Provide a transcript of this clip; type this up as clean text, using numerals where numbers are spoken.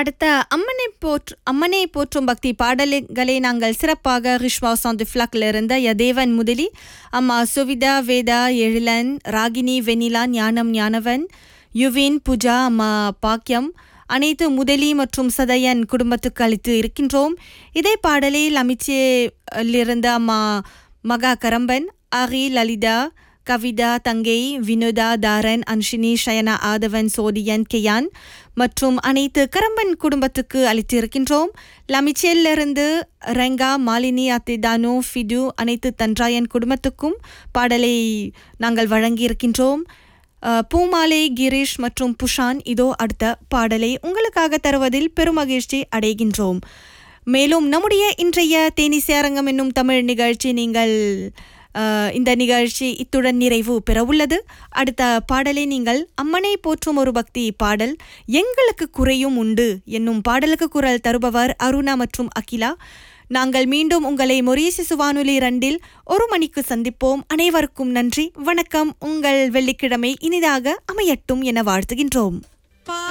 அடுத்த அம்மனை போற்றும் பக்தி பாடல்களை நாங்கள் சிறப்பாக ரிஷ்வா சாந்துஃப்ளாக்ல இருந்த யதேவன் முதலி, அம்மா சுவிதா, வேதா, எழிலன், ராகினி, வெனிலா, ஞானவன், யுவின், பூஜா, அம்மா பாக்கியம், அனைத்து முதலி மற்றும் சதயன் குடும்பத்துக்கு அளித்து இருக்கின்றோம். இதே பாடலில் அமைச்சிலிருந்த அம்மா மகா கரம்பன், ஆரி, லலிதா, கவிதா, தங்கை, வினோதா, தாரன், அன்ஷினி, ஷயனா, ஆதவன், சோதியன், கெயான் மற்றும் அனைத்து கரம்பன் குடும்பத்துக்கு அளித்திருக்கின்றோம். லமிச்சேலிருந்து ரெங்கா, மாலினி, அத்திதானு, ஃபிடு, அனைத்து தன்ராயன் குடும்பத்துக்கும் பாடலை நாங்கள் வழங்கியிருக்கின்றோம். பூமாலை, கிரீஷ் மற்றும் புஷான் இதோ அடுத்த பாடலை உங்களுக்காக தருவதில் பெருமகிழ்ச்சி அடைகின்றோம். மேலும் நம்முடைய இன்றைய தேனிசை அரங்கம் என்னும் தமிழ் நிகழ்ச்சி இந்த நிகழ்ச்சி இத்துடன் நிறைவு பெற உள்ளது. அடுத்த பாடலை நீங்கள் அம்மனை போற்றும் ஒரு பக்தி பாடல் எங்களுக்கு குறையும் உண்டு என்னும் பாடலுக்கு குரல் தருபவர் அருணா மற்றும் அகிலா. நாங்கள் மீண்டும் உங்களை மொரீசியஸ் வானொலி 2 1 மணிக்கு சந்திப்போம். அனைவருக்கும் நன்றி, வணக்கம். உங்கள் வெள்ளிக்கிழமை இனிதாக அமையட்டும் என வாழ்த்துகின்றோம்.